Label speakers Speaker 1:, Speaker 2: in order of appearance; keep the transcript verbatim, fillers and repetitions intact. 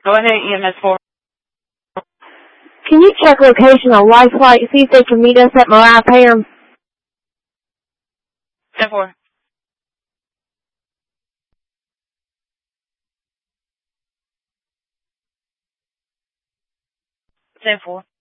Speaker 1: Go ahead, E M S four.
Speaker 2: Can you check location on Life Flight, see if they can meet us at Mariah Parham?
Speaker 1: ten four. ten four.